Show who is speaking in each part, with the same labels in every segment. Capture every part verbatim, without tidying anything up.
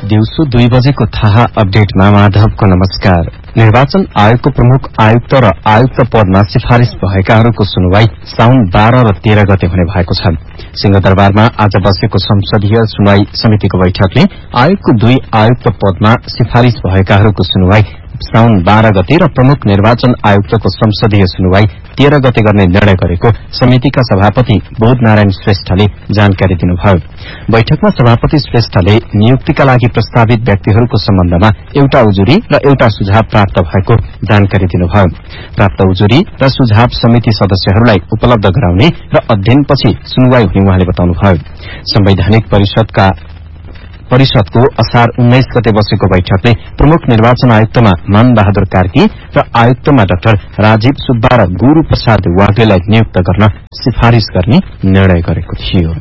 Speaker 1: दिउँसो दुई बजेको थाहा अपडेटमा माधवको नमस्कार। निर्वाचन आयोगको प्रमुख आयुक्त र आयुक्त पदमा सिफारिश भएकाहरूको सुनवाई साउन बाह्र र तेह्र गते हुने भएको छ। सिंहदरबारमा आज बसेको संसदीय सुनवाई समितिको बैठकले आयोगको दुई आयुक्त पदमा सिफारिश भएकाहरूको सुनवाई साउन बाह्र गते र प्रमुख निर्वाचन आयुक्तको संसदीय सुनवाई तेह्र गते गर्ने निर्णय गरेको समितिका सभापति बोध नारायण श्रेष्ठले जानकारी दिनुभयो। बैठकमा सभापति श्रेष्ठले नियुक्तिका लागि प्रस्तावित व्यक्तिहरूको सम्बन्धमा एउटा उजुरी र एउटा सुझाव प्राप्त भएको जानकारी दिनुभयो। प्राप्त उजुरी र सुझाव समिति सदस्यहरूलाई उपलब्ध गराउने र अध्ययनपछि सुनवाई हुने उहाँले बताउनुभयो। संवैधानिक परिषदका परिषदको असार उन्नाइस गते बसेको बैठकले प्रमुख निर्वाचन आयुक्तमा मन बहादुर कार्की र आयुक्तमा डाक्टर राजीव सुब्बा र गुरू प्रसाद वाग्लेलाई नियुक्त गर्न सिफारिश गर्ने निर्णय गरेको थियो।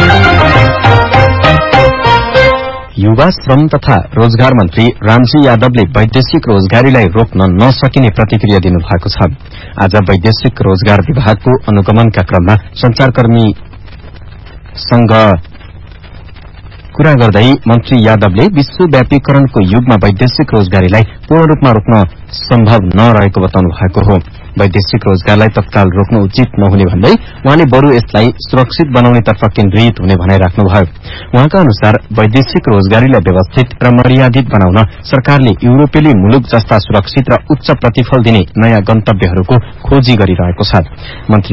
Speaker 1: युवा श्रम तथा रोजगार मन्त्री रामजी यादवले वैदेशिक रोजगारीलाई रोक्न नसकिने प्रतिक्रिया दिनुभएको छ। आज वैदेशिक रोजगार विभागको अनुगमनका क्रममा संचारकर्मीसँग कुरा गर्दै मन्त्री यादवले विश्वव्यापीकरणको युगमा वैदेशिक रोजगारीलाई पूर्ण रूपमा रोक्न सम्भव नरहेको बताउनु भएको हो। वैदेशिक रोजगारलाई तत्काल रोक्न उचित नहुने भन्दै उहाँले बरू यसलाई सुरक्षित बनाउनेतर्फ केन्द्रित हुने भनाइ राख्नुभयो। उहाँका अनुसार वैदेशिक रोजगारीलाई व्यवस्थित र मर्यादित बनाउन सरकारले युरोपेली मुलुक जस्ता सुरक्षित र उच्च प्रतिफल दिने नयाँ गन्तव्यहरूको खोजी गरिरहेको छ। मन्त्री